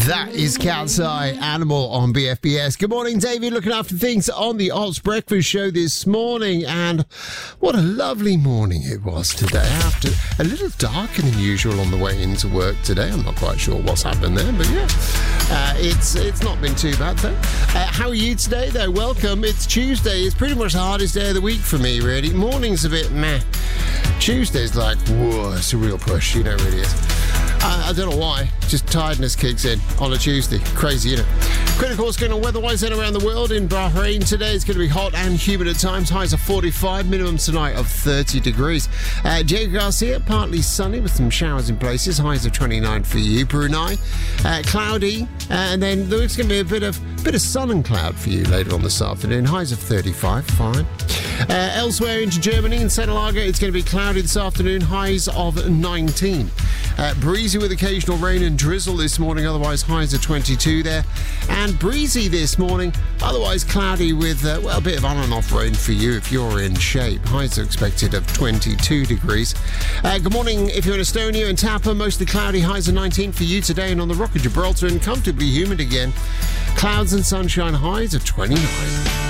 That is Cat's Eye Animal on BFBS. Good morning, David. Looking after things on the Ops Breakfast Show this morning. And what a lovely morning it was today. After a little darker than usual on the way into work today. I'm not quite sure what's happened there, but yeah. It's not been too bad, though. How are you today, though? Welcome. It's Tuesday. It's pretty much the hardest day of the week for me, really. Morning's a bit meh. Tuesday's like, whoa, it's a real push. You know, it really is. I don't know why. Just tiredness kicks in on a Tuesday. Crazy, isn't it? Critical what's going on weather-wise then around the world. In Bahrain today, it's going to be hot and humid at times. Highs of 45, minimum tonight of 30 degrees. Diego Garcia, partly sunny with some showers in places. Highs of 29 for you. Brunei, cloudy. And then there's going to be a bit of sun and cloud for you later on this afternoon. Highs of 35, fine. Elsewhere into Germany, in St. Lager, it's going to be cloudy this afternoon. Highs of 19. Breezy with occasional rain and drizzle this morning, otherwise highs of 22 there. And breezy this morning, otherwise cloudy with, a bit of on and off rain for you if you're in shape. Highs are expected of 22 degrees. Good morning if you're in Estonia and Tapa, mostly cloudy, highs of 19 for you today. And on the Rock of Gibraltar, and comfortably humid again. Clouds and sunshine, highs of 29.